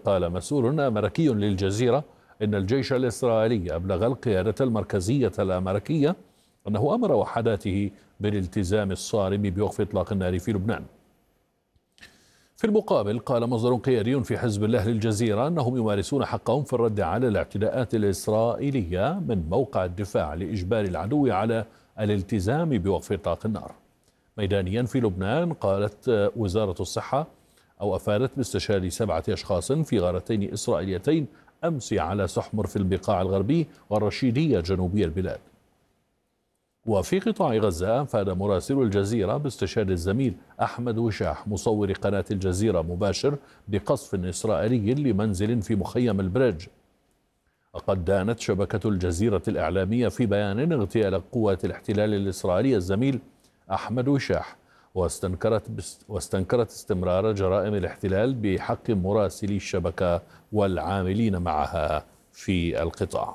قال مسؤول أمريكي للجزيرة إن الجيش الإسرائيلي أبلغ القيادة المركزية الأمريكية أنه أمر وحداته بالالتزام الصارم بوقف إطلاق النار في لبنان. في المقابل قال مصدر قيادي في حزب الله للجزيرة أنهم يمارسون حقهم في الرد على الاعتداءات الإسرائيلية من موقع الدفاع لإجبار العدو على الالتزام بوقف إطلاق النار. ميدانيا في لبنان قالت وزارة الصحة أو أفادت باستشهاد 7 أشخاص في غارتين إسرائيليتين أمس على سحمر في البقاع الغربي والرشيدية جنوبي البلاد. وفي قطاع غزة أفاد مراسل الجزيرة باستشهاد الزميل أحمد وشاح مصور قناة الجزيرة مباشر بقصف إسرائيلي لمنزل في مخيم البريدج. وقد دانت شبكة الجزيرة الإعلامية في بيان اغتيال قوات الاحتلال الإسرائيلي الزميل أحمد وشاح، واستنكرت استمرار جرائم الاحتلال بحق مراسلي الشبكة والعاملين معها في القطاع.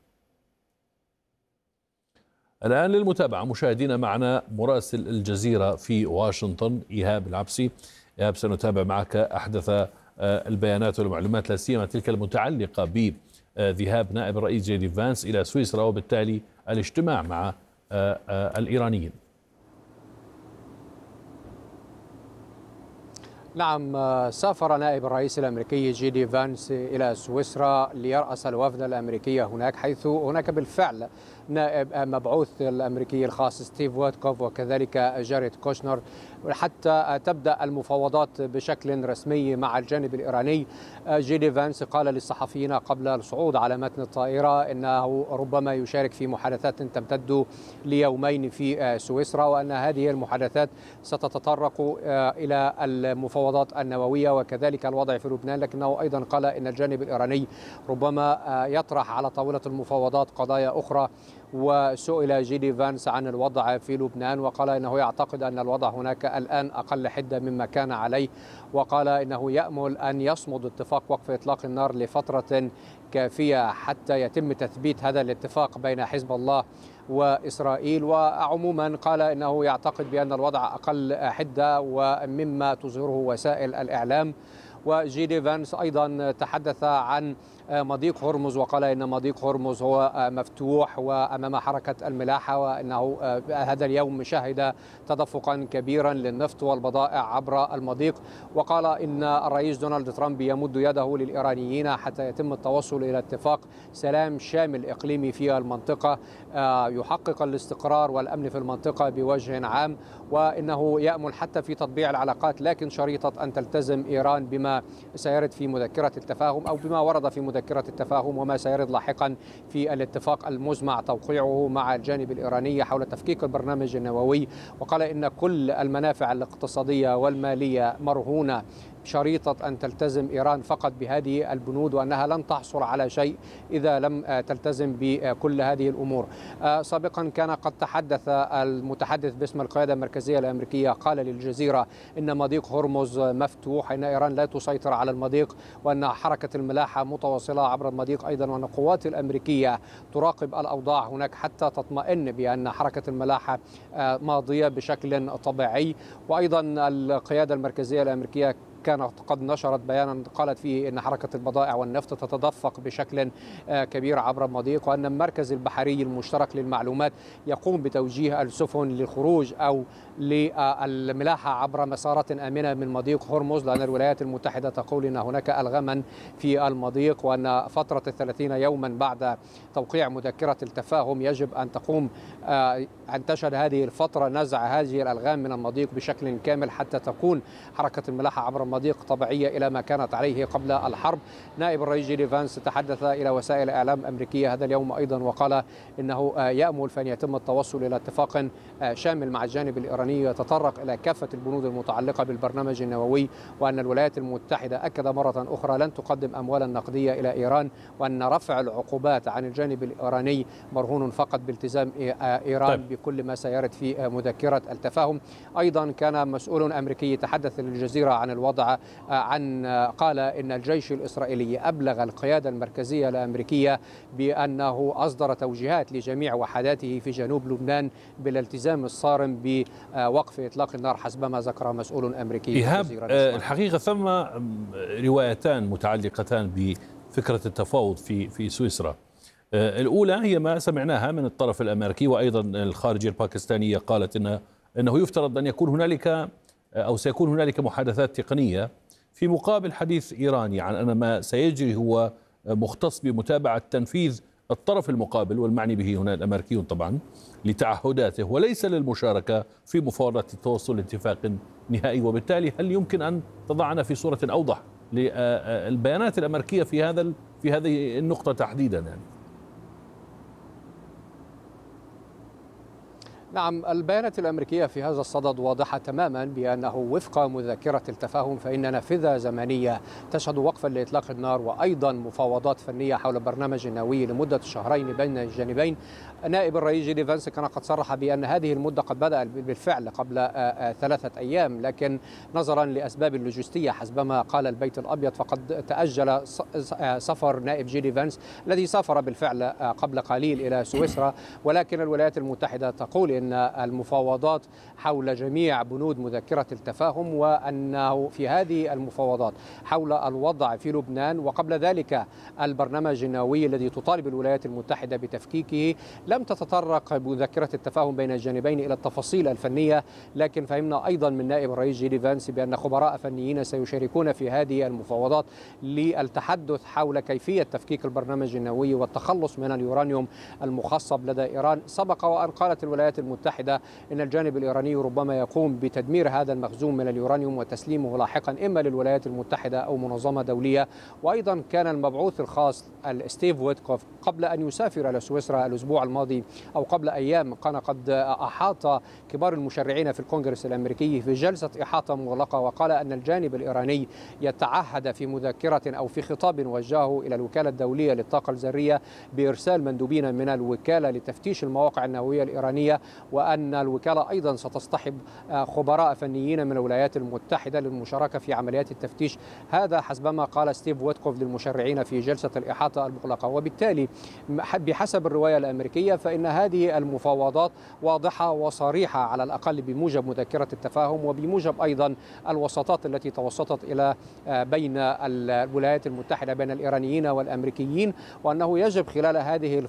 الآن للمتابعة مشاهدينا معنا مراسل الجزيرة في واشنطن إيهاب العبسي. إيهاب، سنتابع معك أحدث البيانات والمعلومات لا سيما تلك المتعلقة بذهاب نائب الرئيس جي دي فانس إلى سويسرا وبالتالي الاجتماع مع الإيرانيين. نعم، سافر نائب الرئيس الأمريكي جي دي فانس إلى سويسرا ليرأس الوفد الأمريكي هناك، حيث هناك بالفعل نائب مبعوث الأمريكي الخاص ستيف ويتكوف وكذلك جاريد كوشنر حتى تبدأ المفاوضات بشكل رسمي مع الجانب الإيراني. جي دي فانس قال للصحفيين قبل الصعود على متن الطائرة إنه ربما يشارك في محادثات تمتد ليومين في سويسرا، وأن هذه المحادثات ستتطرق إلى المفاوضات النووية وكذلك الوضع في لبنان، لكنه أيضا قال إن الجانب الإيراني ربما يطرح على طاولة المفاوضات قضايا أخرى. وسئل جي دي فانس عن الوضع في لبنان وقال إنه يعتقد أن الوضع هناك الآن أقل حدة مما كان عليه، وقال إنه يأمل أن يصمد اتفاق وقف إطلاق النار لفترة كافية حتى يتم تثبيت هذا الاتفاق بين حزب الله وإسرائيل. وعموما قال إنه يعتقد بأن الوضع أقل حدة ومما تظهره وسائل الإعلام. وجي دي فانس أيضا تحدث عن مضيق هرمز وقال إن مضيق هرمز هو مفتوح وأمام حركة الملاحة، وأنه هذا اليوم شهد تدفقا كبيرا للنفط والبضائع عبر المضيق. وقال إن الرئيس دونالد ترامب يمد يده للإيرانيين حتى يتم التوصل إلى اتفاق سلام شامل إقليمي في المنطقة يحقق الاستقرار والأمن في المنطقة بوجه عام، وإنه يأمل حتى في تطبيع العلاقات لكن شريطة أن تلتزم إيران بما سيرد في مذكرة التفاهم أو بما ورد في مذكرة التفاهم وما سيرد لاحقا في الاتفاق المزمع توقيعه مع الجانب الإيراني حول تفكيك البرنامج النووي. وقال إن كل المنافع الاقتصادية والمالية مرهونة شريطة أن تلتزم إيران فقط بهذه البنود، وأنها لن تحصل على شيء إذا لم تلتزم بكل هذه الأمور. سابقا كان قد تحدث المتحدث باسم القيادة المركزية الأمريكية، قال للجزيرة إن مضيق هرمز مفتوح، إن إيران لا تسيطر على المضيق، وأن حركة الملاحة متواصلة عبر المضيق أيضا، وأن القوات الأمريكية تراقب الأوضاع هناك حتى تطمئن بأن حركة الملاحة ماضية بشكل طبيعي. وأيضا القيادة المركزية الأمريكية كانت قد نشرت بيانا قالت فيه أن حركة البضائع والنفط تتدفق بشكل كبير عبر المضيق، وأن المركز البحري المشترك للمعلومات يقوم بتوجيه السفن للخروج أو للملاحة عبر مسارات آمنة من مضيق هرمز، لأن الولايات المتحدة تقول أن هناك ألغاما في المضيق، وأن فترة 30 يوما بعد توقيع مذكرة التفاهم يجب أن تقوم أن تشهد هذه الفترة نزع هذه الألغام من المضيق بشكل كامل حتى تكون حركة الملاحة عبر المضيق طبيعية إلى ما كانت عليه قبل الحرب. نائب الرئيس جي دي فانس تحدث إلى وسائل إعلام أمريكية هذا اليوم أيضا وقال إنه يأمل فأن يتم التوصل إلى اتفاق شامل مع الجانب الإيراني يتطرق إلى كافة البنود المتعلقة بالبرنامج النووي، وأن الولايات المتحدة أكد مرة أخرى لن تقدم أموالا نقدية إلى إيران، وأن رفع العقوبات عن الجانب الإيراني مرهون فقط بالتزام إيران بكل ما سيرد في مذكرة التفاهم. أيضا كان مسؤول أمريكي تحدث للجزيرة عن الوضع الوضع قال إن الجيش الإسرائيلي أبلغ القيادة المركزية الأمريكية بأنه أصدر توجيهات لجميع وحداته في جنوب لبنان بالالتزام الصارم بوقف إطلاق النار حسبما ذكر مسؤول أمريكي. إيهاب، الحقيقة ثم روايتان متعلقتان بفكرة التفاوض في سويسرا. الأولى هي ما سمعناها من الطرف الأمريكي، وأيضا الخارجية الباكستانية قالت إنه يفترض أن يكون هنالك أو سيكون هنالك محادثات تقنية في مقابل حديث إيراني عن أن ما سيجري هو مختص بمتابعة تنفيذ الطرف المقابل، والمعني به هنا الأمريكيون طبعا، لتعهداته وليس للمشاركة في مفاوضات التوصل لاتفاق نهائي. وبالتالي هل يمكن أن تضعنا في صورة أوضح للبيانات الأمريكية في هذه النقطة تحديدا يعني؟ نعم، البيانات الأمريكية في هذا الصدد واضحة تماما بأنه وفق مذكرة التفاهم فإن نافذة زمنية تشهد وقفا لإطلاق النار وأيضا مفاوضات فنية حول برنامج نووي لمدة شهرين بين الجانبين. نائب الرئيس جيدي فانس كان قد صرح بأن هذه المدة قد بدأت بالفعل قبل 3 أيام، لكن نظرا لأسباب اللوجستية حسبما قال البيت الأبيض فقد تأجل سفر نائب جيدي فانس الذي سافر بالفعل قبل قليل إلى سويسرا. ولكن الولايات المتحدة تقول إن المفاوضات حول جميع بنود مذكرة التفاهم، وأنه في هذه المفاوضات حول الوضع في لبنان وقبل ذلك البرنامج النووي الذي تطالب الولايات المتحدة بتفكيكه، لم تتطرق مذكرة التفاهم بين الجانبين إلى التفاصيل الفنية. لكن فهمنا أيضا من نائب الرئيس جيدي فانس بأن خبراء فنيين سيشاركون في هذه المفاوضات للتحدث حول كيفية تفكيك البرنامج النووي والتخلص من اليورانيوم المخصب لدى إيران. سبق وأن قالت الولايات المتحدة إن الجانب الإيراني ربما يقوم بتدمير هذا المخزون من اليورانيوم وتسليمه لاحقا إما للولايات المتحدة أو منظمة دولية. وأيضا كان المبعوث الخاص ستيف ويتكوف قبل أن يسافر إلى سويسرا الأسبوع الماضي أو قبل أيام كان قد أحاط كبار المشرعين في الكونغرس الأمريكي في جلسة إحاطة مغلقة، وقال أن الجانب الإيراني يتعهد في مذكرة أو في خطاب وجهه إلى الوكالة الدولية للطاقة الذرية بإرسال مندوبين من الوكالة لتفتيش المواقع النووية الإيرانية، وأن الوكالة أيضا ستصطحب خبراء فنيين من الولايات المتحدة للمشاركة في عمليات التفتيش. هذا حسبما قال ستيف ويتكوف للمشرعين في جلسة الإحاطة المغلقة. وبالتالي بحسب الرواية الأمريكية فإن هذه المفاوضات واضحة وصريحة على الأقل بموجب مذكرة التفاهم وبموجب أيضا الوساطات التي توسطت إلى بين الولايات المتحدة بين الإيرانيين والأمريكيين، وأنه يجب خلال هذه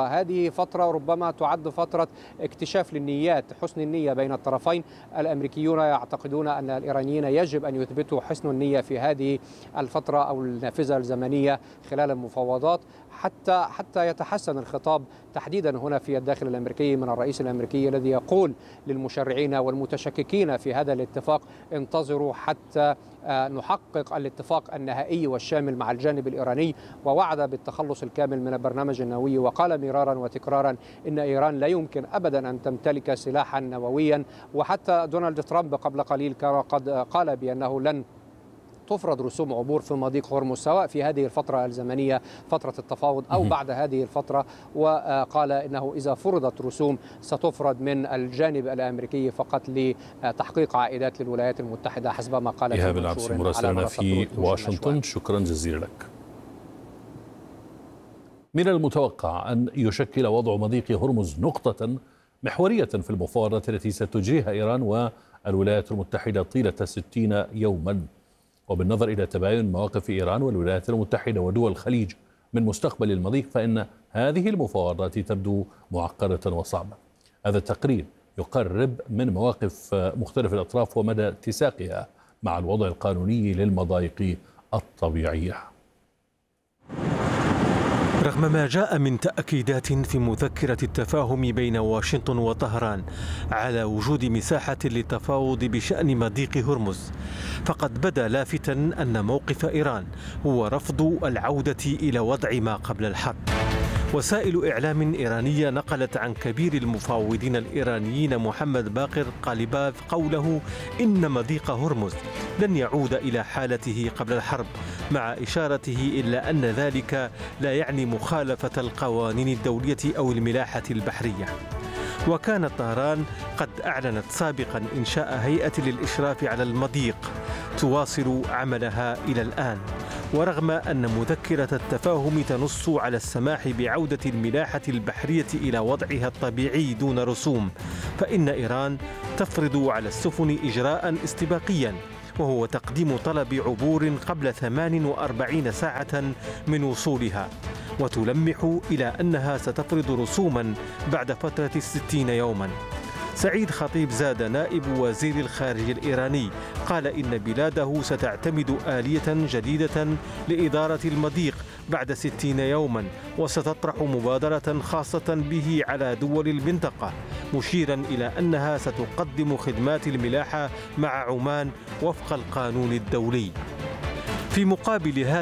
فترة ربما تعد فترة اكتشاف للنيات، حسن النية بين الطرفين. الأمريكيون يعتقدون أن الإيرانيين يجب أن يثبتوا حسن النية في هذه الفترة أو النافذة الزمنية خلال المفاوضات حتى يتحسن الخطاب تحديدا هنا في الداخل الأمريكي من الرئيس الأمريكي الذي يقول للمشرعين والمتشككين في هذا الاتفاق انتظروا حتى نحقق الاتفاق النهائي والشامل مع الجانب الإيراني، ووعد بالتخلص الكامل من البرنامج النووي. وقال مرارا وتكرارا إن إيران لا يمكن أبدا أن تمتلك سلاحا نوويا. وحتى دونالد ترامب قبل قليل قد قال بأنه لن تفرض رسوم عبور في مضيق هرمز سواء في هذه الفترة الزمنية فترة التفاوض أو بعد هذه الفترة، وقال إنه إذا فرضت رسوم ستفرض من الجانب الأمريكي فقط لتحقيق عائدات للولايات المتحدة حسب ما قال إيهاب العبسي مراسلنا في واشنطن، شكرا جزيلا لك. من المتوقع أن يشكل وضع مضيق هرمز نقطة محورية في المفاوضات التي ستجريها إيران والولايات المتحدة طيلة 60 يوما، وبالنظر إلى تباين مواقف إيران والولايات المتحدة ودول الخليج من مستقبل المضيق فإن هذه المفاوضات تبدو معقدة وصعبة. هذا التقرير يقرب من مواقف مختلف الأطراف ومدى اتساقها مع الوضع القانوني للمضايق الطبيعية. رغم ما جاء من تأكيدات في مذكرة التفاهم بين واشنطن وطهران على وجود مساحة للتفاوض بشأن مضيق هرمز، فقد بدا لافتا أن موقف إيران هو رفض العودة إلى وضع ما قبل الحرب. وسائل إعلام إيرانية نقلت عن كبير المفاوضين الإيرانيين محمد باقر قالباف قوله إن مضيق هرمز لن يعود إلى حالته قبل الحرب، مع إشارته إلى أن ذلك لا يعني مخالفة القوانين الدولية أو الملاحة البحرية. وكانت طهران قد أعلنت سابقا إنشاء هيئة للإشراف على المضيق، تواصل عملها إلى الآن. ورغم أن مذكرة التفاهم تنص على السماح بعودة الملاحة البحرية إلى وضعها الطبيعي دون رسوم، فإن إيران تفرض على السفن إجراء استباقيا، وهو تقديم طلب عبور قبل 48 ساعة من وصولها، وتلمح إلى أنها ستفرض رسوما بعد فترة 60 يوما. سعيد خطيب زاد نائب وزير الخارجية الإيراني قال إن بلاده ستعتمد آلية جديدة لإدارة المضيق بعد 60 يوما، وستطرح مبادرة خاصة به على دول المنطقة، مشيرا إلى أنها ستقدم خدمات الملاحة مع عمان وفق القانون الدولي. في مقابل هذا